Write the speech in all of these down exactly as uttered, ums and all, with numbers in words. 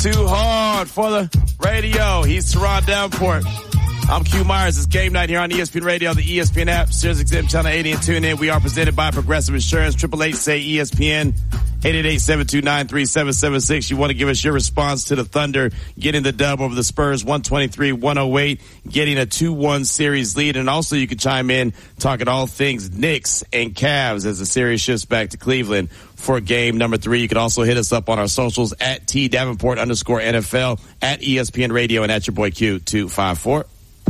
Too hard for the radio. He's Teron Davenport. I'm Q Myers. It's game night here on E S P N Radio, the E S P N app, Sirius X M Channel eighty, and tune in. We are presented by Progressive Insurance. Triple eight say E S P N. eight eight eight, seven two nine, three seven seven six. You want to give us your response to the Thunder getting the dub over the Spurs, one twenty-three one oh eight, getting a two one series lead. And also you can chime in, talking all things Knicks and Cavs as the series shifts back to Cleveland for game number three. You can also hit us up on our socials at T Davenport underscore N F L, at E S P N Radio, and at your boy Q two five four.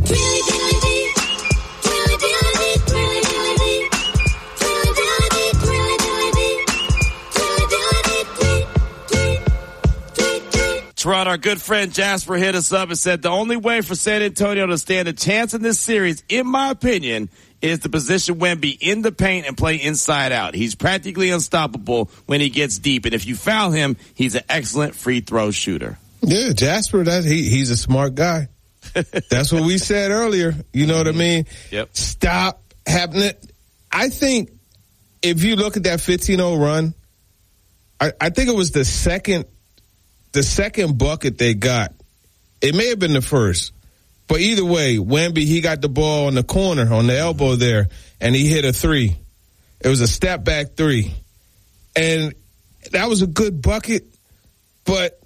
Teron, our good friend Jasper hit us up and said the only way for San Antonio to stand a chance in this series, in my opinion, is to position Wemby in the paint and play inside out. He's practically unstoppable when he gets deep, and if you foul him, he's an excellent free throw shooter. Yeah, Jasper, that he he's a smart guy. That's what we said earlier. You know what I mean? Yep. Stop having it. I think if you look at that fifteen oh run, I, I think it was the second the second bucket they got. It may have been the first. But either way, Wemby, he got the ball on the corner, on the elbow there, and he hit a three. It was a step back three. And that was a good bucket, but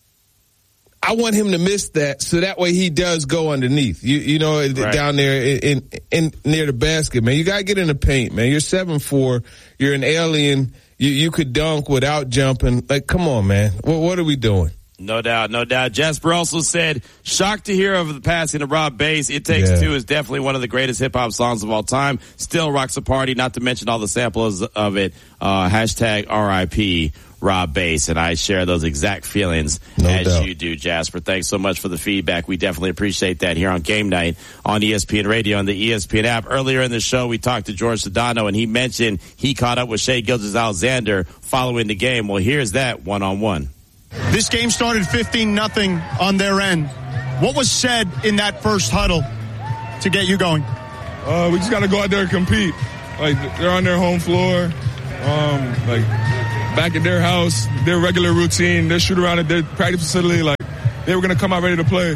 I want him to miss that so that way he does go underneath. You you know, right down there in, in, in near the basket, man. You got to get in the paint, man. You're seven four. You're an alien. You you could dunk without jumping. Like, come on, man. What, what are we doing? No doubt, no doubt. Jasper also said, shocked to hear of the passing of Rob Bass. It Takes yeah. Two is definitely one of the greatest hip-hop songs of all time. Still rocks a party, not to mention all the samples of it. Uh, hashtag R I P Rob Bass. And I share those exact feelings no as doubt. You do, Jasper. Thanks so much for the feedback. We definitely appreciate that here on Game Night on E S P N Radio and the E S P N app. Earlier in the show, we talked to George Sedano, and he mentioned he caught up with Shai Gilgeous-Alexander following the game. Well, here's that one-on-one. This game started fifteen nothing on their end. What was said in that first huddle to get you going? Uh, we just got to go out there and compete. Like, they're on their home floor, um, like back at their house, their regular routine, their shoot around at their practice facility. Like, they were going to come out ready to play.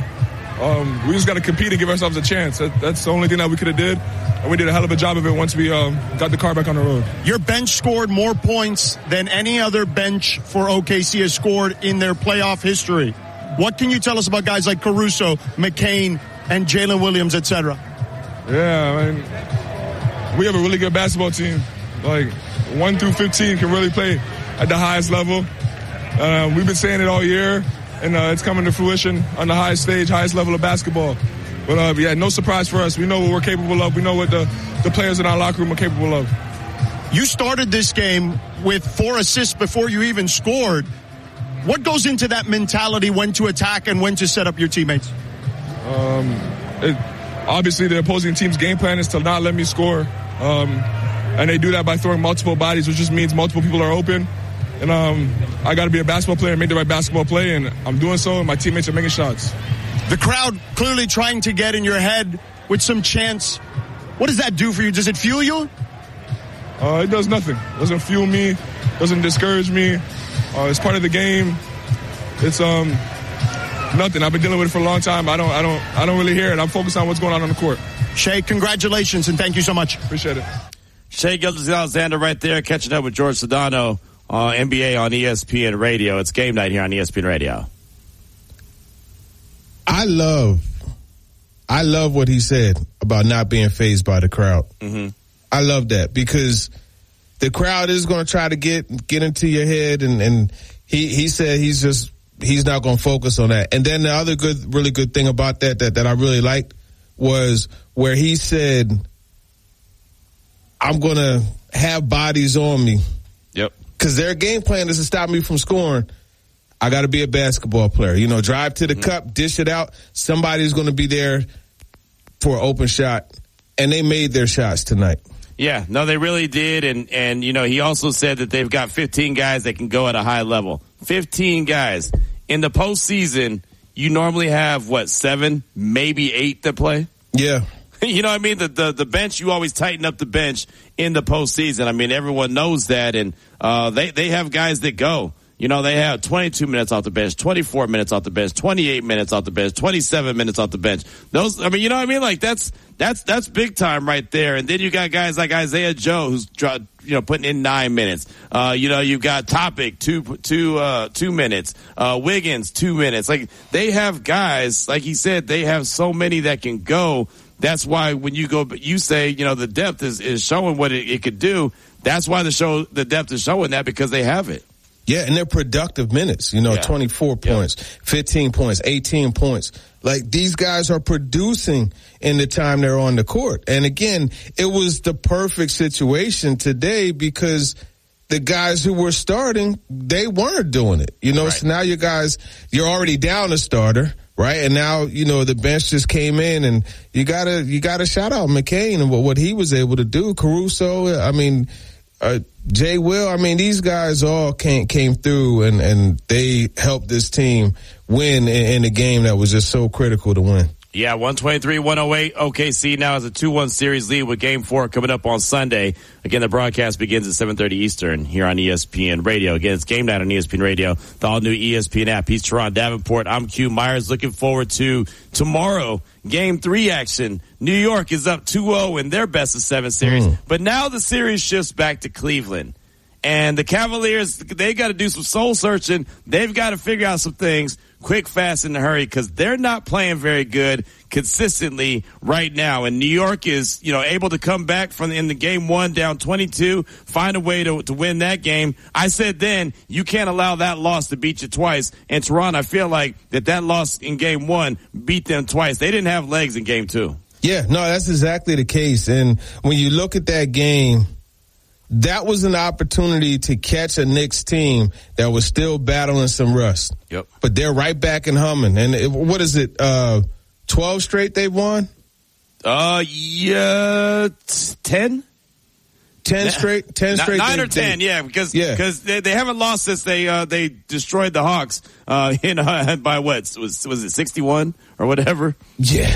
Um, we just got to compete and give ourselves a chance. That, that's the only thing that we could have did. And we did a hell of a job of it once we um, got the car back on the road. Your bench scored more points than any other bench for O K C has scored in their playoff history. What can you tell us about guys like Caruso, McCain, and Jalen Williams, et cetera? Yeah, I mean, we have a really good basketball team. Like, one through fifteen can really play at the highest level. Uh, we've been saying it all year, and uh, it's coming to fruition on the highest stage, highest level of basketball. But, uh, yeah, no surprise for us. We know what we're capable of. We know what the, the players in our locker room are capable of. You started this game with four assists before you even scored. What goes into that mentality when to attack and when to set up your teammates? Um, it, obviously, the opposing team's game plan is to not let me score. Um, and they do that by throwing multiple bodies, which just means multiple people are open. And um, I got to be a basketball player and make the right basketball play, and I'm doing so, and my teammates are making shots. The crowd clearly trying to get in your head with some chants. What does that do for you? Does it fuel you? Uh, it does nothing. It doesn't fuel me. Doesn't discourage me. Uh, it's part of the game. It's um nothing. I've been dealing with it for a long time. I don't I don't I don't really hear it. I'm focused on what's going on on the court. Shai, congratulations and thank you so much. Appreciate it. Shai Gilgeous-Alexander right there, catching up with George Sedano, uh, N B A on E S P N Radio. It's Game Night here on E S P N Radio. I love, I love what he said about not being fazed by the crowd. Mm-hmm. I love that because the crowd is going to try to get get into your head, and, and he he said he's just he's not going to focus on that. And then the other good, really good thing about that that that I really liked was where he said, "I'm going to have bodies on me." Yep. Because their game plan is to stop me from scoring. I got to be a basketball player. You know, drive to the mm-hmm. cup, dish it out. Somebody's going to be there for an open shot. And they made their shots tonight. Yeah, no, they really did. And, and, you know, he also said that they've got fifteen guys that can go at a high level. fifteen guys. In the postseason, you normally have, what, seven, maybe eight that play? Yeah. You know what I mean? The, the the bench, you always tighten up the bench in the postseason. I mean, everyone knows that. And uh, they, they have guys that go. You know, they have twenty-two minutes off the bench, twenty-four minutes off the bench, twenty-eight minutes off the bench, twenty-seven minutes off the bench. Those, I mean, you know what I mean? Like that's, that's, that's big time right there. And then you got guys like Isaiah Joe, who's, you know, putting in nine minutes. Uh, you know, you've got Topic, two, two, uh, two minutes. Uh, Wiggins, two minutes. Like they have guys, like he said, they have so many that can go. That's why when you go, you say, you know, the depth is, is showing what it, it could do. That's why the show, the depth is showing that because they have it. Yeah, and they're productive minutes, you know, yeah. twenty-four points, yeah. fifteen points, eighteen points. Like, these guys are producing in the time they're on the court. And again, it was the perfect situation today because the guys who were starting, they weren't doing it. You know, right. So now you guys, you're already down a starter, right? And now, you know, the bench just came in and you gotta, you gotta shout out McCain and what, what he was able to do. Caruso, I mean, Uh, Jay Will, I mean, these guys all came came through and, and they helped this team win in, in a game that was just so critical to win. Yeah, one twenty-three one oh eight. O K C now has a two one series lead with Game four coming up on Sunday. Again, the broadcast begins at seven thirty Eastern here on E S P N Radio. Again, it's game night on E S P N Radio, the all-new E S P N app. He's Teron Davenport. I'm Q Myers. Looking forward to tomorrow, Game three action. New York is up two oh in their best of seven series. Mm. But now the series shifts back to Cleveland. And the Cavaliers, they got to do some soul searching. They've got to figure out some things quick, fast, in a hurry because they're not playing very good consistently right now. And New York is, you know, able to come back from the, in the game one down twenty-two, find a way to, to win that game. I said then, you can't allow that loss to beat you twice. And Toronto, I feel like that that loss in game one beat them twice. They didn't have legs in game two. Yeah, no, that's exactly the case. And when you look at that game, that was an opportunity to catch a Knicks team that was still battling some rust. Yep. But they're right back and humming. And it, what is it, uh, twelve straight they've won? Uh, yeah, ten? Ten straight? Ten straight? Nine they, or ten, they, yeah, because yeah. Cause they, they haven't lost since they uh, they destroyed the Hawks uh, in, uh, by what? Was, was it sixty-one or whatever? Yeah.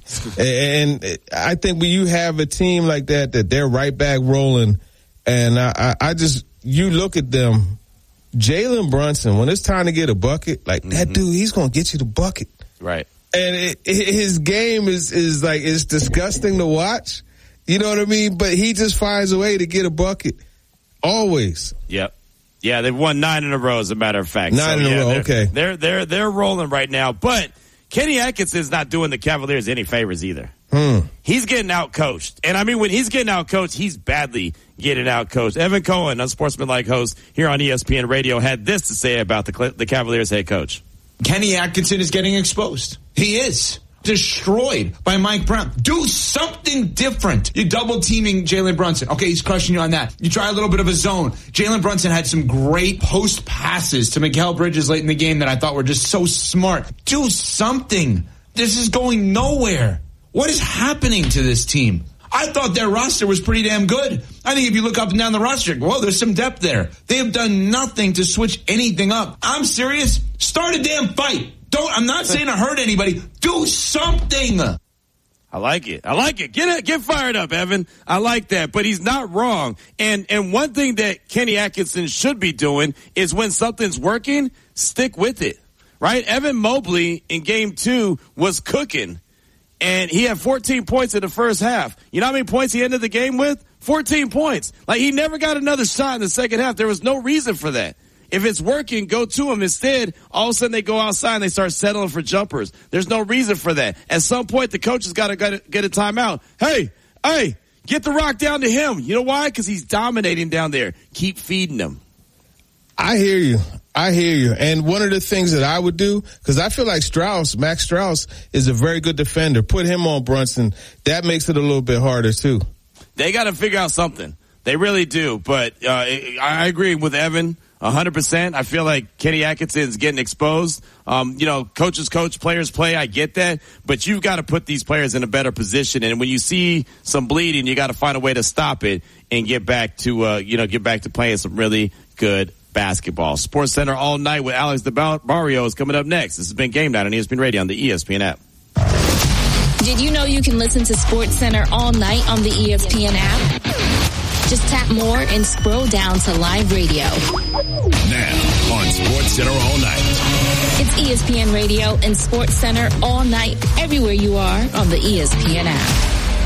And I think when you have a team like that, that they're right back rolling, and I, I just, you look at them, Jalen Brunson, when it's time to get a bucket, like mm-hmm. that dude, he's going to get you the bucket. Right. And it, it, his game is, is like, it's disgusting to watch. You know what I mean? But he just finds a way to get a bucket. Always. Yep. Yeah, they've won nine in a row, as a matter of fact. Nine so, in yeah, a row, they're, okay. They're, they're, they're rolling right now. But Kenny Atkinson's not doing the Cavaliers any favors either. Hmm. He's getting out-coached. And, I mean, when he's getting out-coached, he's badly getting out-coached. Evan Cohen, unsportsmanlike host here on E S P N Radio, had this to say about the, the Cavaliers head coach. Kenny Atkinson is getting exposed. He is. Destroyed by Mike Brown. Do something different. You're double teaming Jalen Brunson. Okay, he's crushing you on that. You try a little bit of a zone. Jalen Brunson had some great post passes to Mikal Bridges late in the game that I thought were just so smart. Do something. This is going nowhere. What is happening to this team? I thought their roster was pretty damn good. I think if you look up and down the roster, well, there's some depth there. They have done nothing to switch anything up. I'm serious. Start a damn fight. Don't, I'm not saying to hurt anybody. Do something. I like it. I like it. Get it, get fired up, Evan. I like that. But he's not wrong. And, and one thing that Kenny Atkinson should be doing is when something's working, stick with it. Right? Evan Mobley in game two was cooking. And he had fourteen points in the first half. You know how many points he ended the game with? fourteen points. Like, he never got another shot in the second half. There was no reason for that. If it's working, go to him. Instead, all of a sudden they go outside and they start settling for jumpers. There's no reason for that. At some point, the coach has got to get a timeout. Hey, hey, get the rock down to him. You know why? Because he's dominating down there. Keep feeding him. I hear you. I hear you. And one of the things that I would do, because I feel like Strauss, Max Strauss, is a very good defender. Put him on Brunson. That makes it a little bit harder, too. They got to figure out something. They really do. But uh, I agree with Evan one hundred percent. I feel like Kenny Atkinson's getting exposed. Um, you know, coaches coach, players play. I get that. But you've got to put these players in a better position. And when you see some bleeding, you got to find a way to stop it and get back to, uh, you know, get back to playing some really good basketball. Sports Center all night with Alex DeBarrio is coming up next. This has been Game Night on E S P N Radio on the E S P N app. Did you know you can listen to Sports Center all night on the E S P N app? Just tap more and scroll down to live radio. Now, on SportsCenter all night. It's E S P N Radio and SportsCenter all night, everywhere you are on the E S P N app.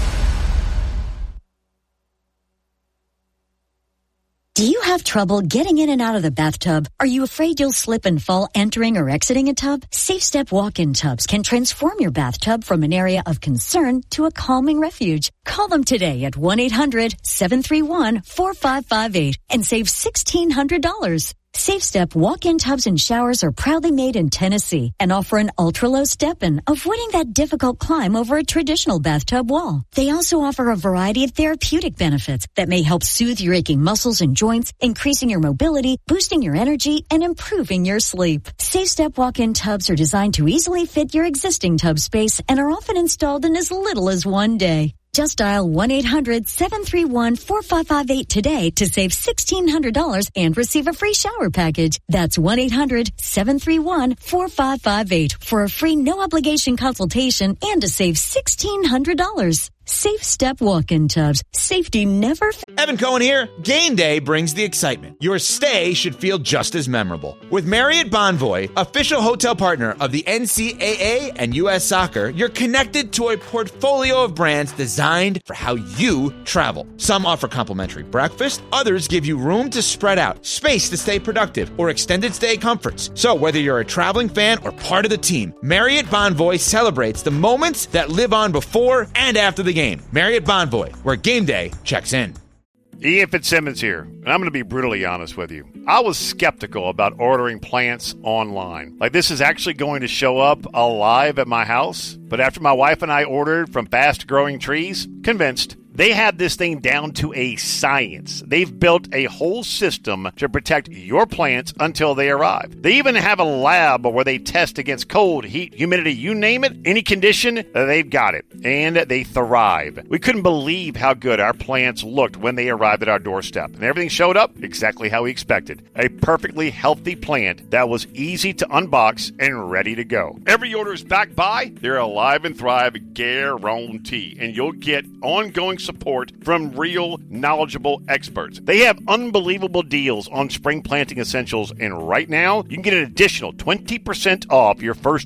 Do you have trouble getting in and out of the bathtub? Are you afraid you'll slip and fall entering or exiting a tub? SafeStep walk-in tubs can transform your bathtub from an area of concern to a calming refuge. Call them today at one eight hundred seven three one four five five eight and save sixteen hundred dollars. SafeStep walk-in tubs and showers are proudly made in Tennessee and offer an ultra-low step-in, avoiding that difficult climb over a traditional bathtub wall. They also offer a variety of therapeutic benefits that may help soothe your aching muscles and joints, increasing your mobility, boosting your energy, and improving your sleep. SafeStep walk-in tubs are designed to easily fit your existing tub space and are often installed in as little as one day. Just dial one eight hundred seven three one four five five eight today to save sixteen hundred dollars and receive a free shower package. That's one eight hundred seven three one four five five eight for a free no-obligation consultation and to save sixteen hundred dollars. Safe Step walk-in tubs. Safety never... F- Evan Cohen here. Game day brings the excitement. Your stay should feel just as memorable. With Marriott Bonvoy, official hotel partner of the N C double A and U S Soccer, you're connected to a portfolio of brands designed for how you travel. Some offer complimentary breakfast, others give you room to spread out, space to stay productive, or extended stay comforts. So whether you're a traveling fan or part of the team, Marriott Bonvoy celebrates the moments that live on before and after the game. Marriott Bonvoy, where game day checks in. Ian Fitzsimmons here, and I'm going to be brutally honest with you. I was skeptical about ordering plants online. Like, this is actually going to show up alive at my house. But after my wife and I ordered from Fast Growing Trees, convinced. They have this thing down to a science. They've built a whole system to protect your plants until they arrive. They even have a lab where they test against cold, heat, humidity, you name it, any condition, they've got it. And they thrive. We couldn't believe how good our plants looked when they arrived at our doorstep. And everything showed up exactly how we expected. A perfectly healthy plant that was easy to unbox and ready to go. Every order is backed by their Alive and Thrive guarantee. And you'll get ongoing support from real, knowledgeable experts. They have unbelievable deals on spring planting essentials, and right now, you can get an additional twenty percent off your first